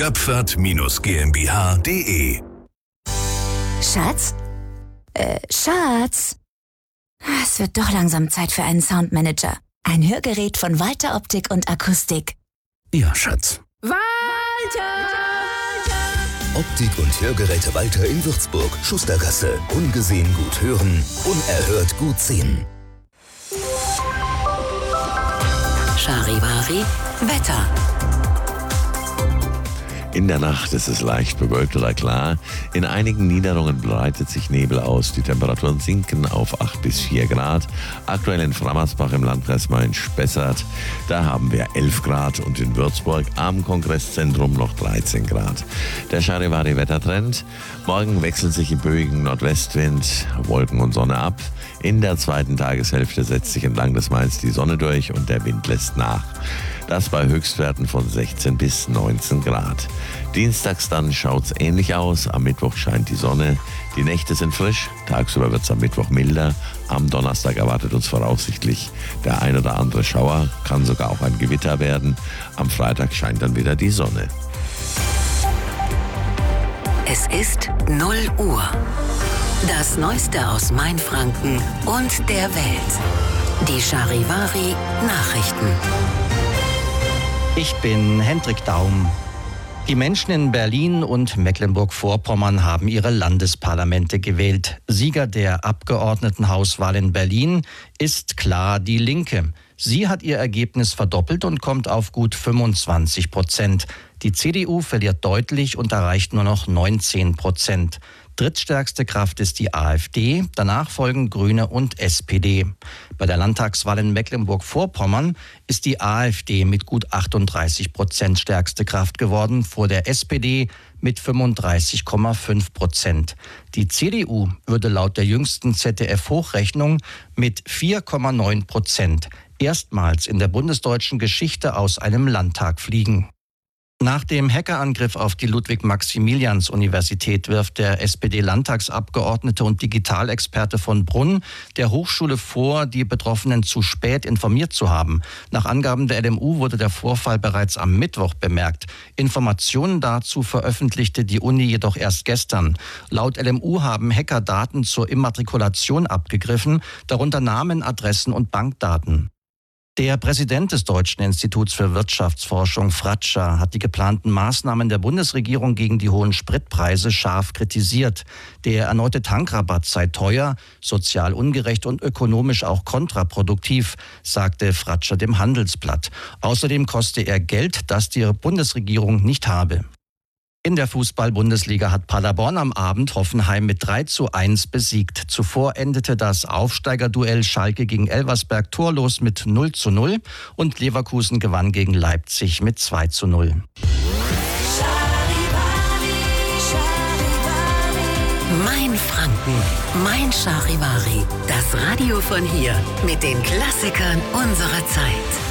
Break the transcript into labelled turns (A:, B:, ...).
A: göpfert-gmbh.de.
B: Schatz? Schatz? Es wird doch langsam Zeit für einen Soundmanager. Ein Hörgerät von Walter Optik und Akustik.
A: Ja, Schatz.
B: Walter!
C: Optik- und Hörgeräte Walter in Würzburg. Schustergasse. Ungesehen gut hören, unerhört gut sehen.
D: Charivari Wetter.
E: In der Nacht ist es leicht bewölkt oder klar. In einigen Niederungen breitet sich Nebel aus. Die Temperaturen sinken auf 8 bis 4 Grad. Aktuell in Frammersbach im Landkreis Main-Spessart, da haben wir 11 Grad und in Würzburg am Kongresszentrum noch 13 Grad. Der Charivari-Wettertrend. Morgen wechselt sich im böigen Nordwestwind Wolken und Sonne ab. In der zweiten Tageshälfte setzt sich entlang des Mains die Sonne durch und der Wind lässt nach. Das bei Höchstwerten von 16 bis 19 Grad. Dienstags dann schaut's ähnlich aus. Am Mittwoch scheint die Sonne. Die Nächte sind frisch. Tagsüber wird's am Mittwoch milder. Am Donnerstag erwartet uns voraussichtlich der ein oder andere Schauer. Kann sogar auch ein Gewitter werden. Am Freitag scheint dann wieder die Sonne.
D: Es ist 0 Uhr. Das Neueste aus Mainfranken und der Welt. Die Charivari Nachrichten.
F: Ich bin Hendrik Daum. Die Menschen in Berlin und Mecklenburg-Vorpommern haben ihre Landesparlamente gewählt. Sieger der Abgeordnetenhauswahl in Berlin ist klar die Linke. Sie hat ihr Ergebnis verdoppelt und kommt auf gut 25%. Die CDU verliert deutlich und erreicht nur noch 19%. Drittstärkste Kraft ist die AfD, danach folgen Grüne und SPD. Bei der Landtagswahl in Mecklenburg-Vorpommern ist die AfD mit gut 38% stärkste Kraft geworden, vor der SPD mit 35,5%. Die CDU würde laut der jüngsten ZDF-Hochrechnung mit 4,9% erstmals in der bundesdeutschen Geschichte aus einem Landtag fliegen. Nach dem Hackerangriff auf die Ludwig-Maximilians-Universität wirft der SPD-Landtagsabgeordnete und Digitalexperte von Brunn der Hochschule vor, die Betroffenen zu spät informiert zu haben. Nach Angaben der LMU wurde der Vorfall bereits am Mittwoch bemerkt. Informationen dazu veröffentlichte die Uni jedoch erst gestern. Laut LMU haben Hacker Daten zur Immatrikulation abgegriffen, darunter Namen, Adressen und Bankdaten. Der Präsident des Deutschen Instituts für Wirtschaftsforschung, Fratscher, hat die geplanten Maßnahmen der Bundesregierung gegen die hohen Spritpreise scharf kritisiert. Der erneute Tankrabatt sei teuer, sozial ungerecht und ökonomisch auch kontraproduktiv, sagte Fratscher dem Handelsblatt. Außerdem koste er Geld, das die Bundesregierung nicht habe. In der Fußball-Bundesliga hat Paderborn am Abend Hoffenheim mit 3:1 besiegt. Zuvor endete das Aufsteigerduell Schalke gegen Elversberg torlos mit 0:0 und Leverkusen gewann gegen Leipzig mit 2:0.
D: Mainfranken, mein Charivari. Das Radio von hier mit den Klassikern unserer Zeit.